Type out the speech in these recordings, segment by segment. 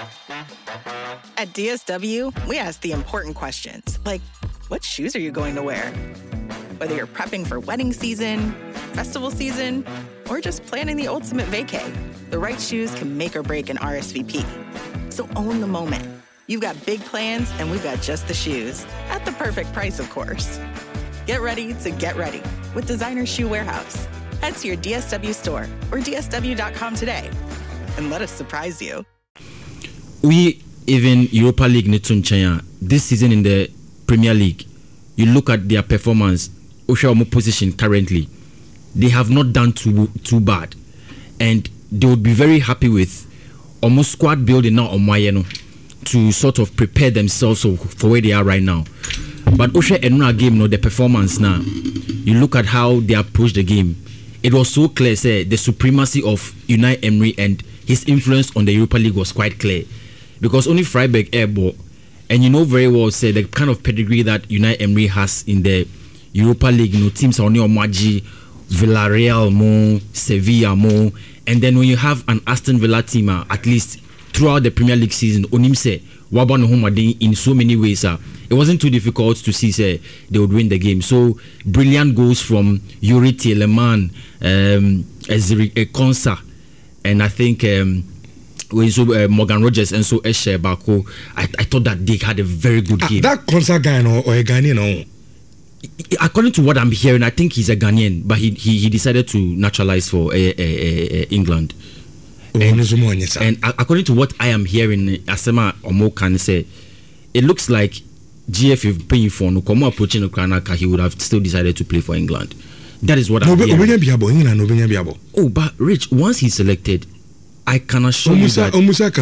At DSW, we ask the important questions, like, what shoes are you going to wear? Whether you're prepping for wedding season, festival season, or just planning the ultimate vacay, the right shoes can make or break an RSVP. So own the moment. You've got big plans, and we've got just the shoes. At the perfect price, of course. Get ready to get ready with Designer Shoe Warehouse. Head to your DSW store or dsw.com today and let us surprise you. We even Europa League China this season in the Premier League, you look at their performance, Oshaomo position currently, they have not done too bad, and they would be very happy with almost squad building now on Mayeno to sort of prepare themselves for where they are right now. But Osha Enuna game, the performance now, you look at how they approach the game. It was so clear, say, the supremacy of Unai Emery and his influence on the Europa League was quite clear. Because only Freiburg airball, and you know very well, say, the kind of pedigree that Unai Emery has in the Europa League, teams are only Omaji, Villarreal mo, Sevilla mo, and then when you have an Aston Villa team, at least throughout the Premier League season, Onimse, Wabano Homadin in so many ways, it wasn't too difficult to see, say, they would win the game. So, brilliant goals from Yuri Tielemans, Ezri Konsa, and I think Morgan Rogers and so Eshe Bako. I thought that they had a very good game. That Konsa guy or a Ghanaian? According to what I'm hearing, I think he's a Ghanaian, but he decided to naturalize for England. And according to what I am hearing, Asema Omo can say, it looks like GF is paying for no come approaching Ukranaka, he would have still decided to play for England. That is what I'm hearing. Oh, but Rich, once he's selected, I can assure you that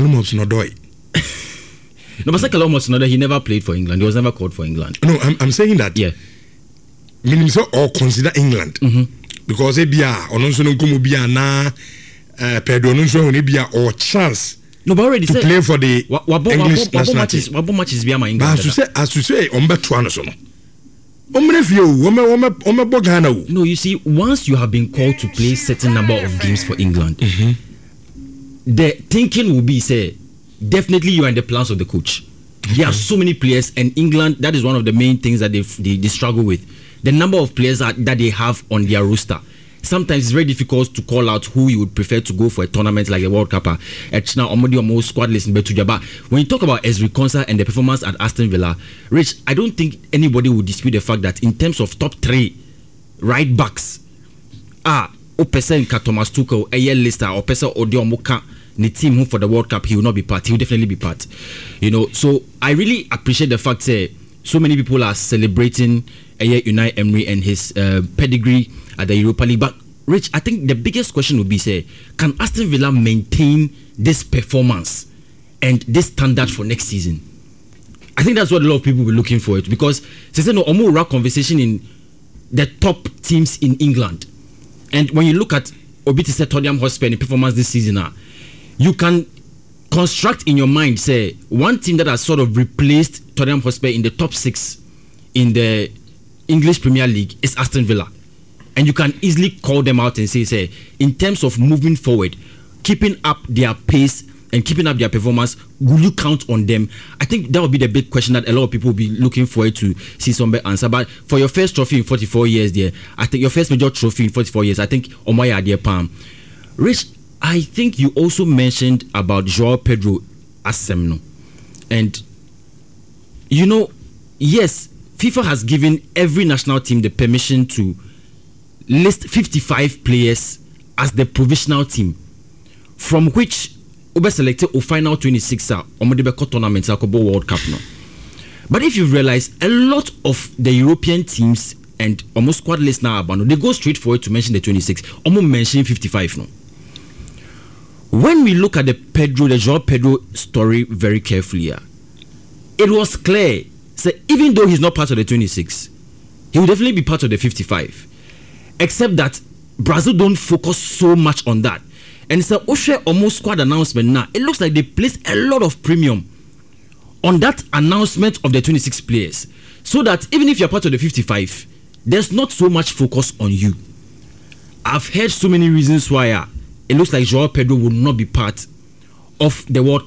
no, but Kalomos, he never played for England. He was never called for England. No, I'm saying that. Yeah. Or consider England. Because or chance. No, but already to play for the English national team. What matches be my England? As you say, no, you see, once you have been called to play certain number of games for England, the thinking will be, say, definitely you are in the plans of the coach. There are so many players, and England, that is one of the main things that they struggle with. The number of players that they have on their roster. Sometimes it's very difficult to call out who you would prefer to go for a tournament like the World Cup. But when you talk about Ezri Konsa and the performance at Aston Villa, Rich, I don't think anybody would dispute the fact that in terms of top 3 right backs, Opesa Nka Thomas Tuchel, Eyal Lister, Opesa Odiomoka, the team who for the World Cup, he will not be part. He will definitely be part. So I really appreciate the fact that so many people are celebrating Unai Emery and his pedigree at the Europa League. But Rich, I think the biggest question would be, say, can Aston Villa maintain this performance and this standard for next season? I think that's what a lot of people will be looking for it, because there's no almost conversation in the top teams in England. And when you look at Obitise Tottenham Hotspur in performance this season, you can construct in your mind, say, one team that has sort of replaced Tottenham Hotspur in the top 6 in the English Premier League is Aston Villa. And you can easily call them out and say, in terms of moving forward, keeping up their pace and keeping up their performance, will you count on them? I think that would be the big question that a lot of people will be looking forward to see some answer. But for your first trophy in 44 years there, I think your first major trophy in 44 years, I think Omaya Adia Palm. Rich, I think you also mentioned about Joao Pedro Asemno. And, yes, FIFA has given every national team the permission to list 55 players as the provisional team, from which Ube selected a final 26 Omodebeko tournament World Cup now. But if you've realized, a lot of the European teams and almost squad list now, they go straight for it to mention the 26, almost mentioning 55 now. When we look at the Joao Pedro story very carefully, it was clear. So even though he's not part of the 26, he will definitely be part of the 55. Except that Brazil don't focus so much on that. And so Oshe almost squad announcement now, it looks like they placed a lot of premium on that announcement of the 26 players. So that even if you're part of the 55, there's not so much focus on you. I've heard so many reasons why it looks like Joao Pedro will not be part of the World Cup.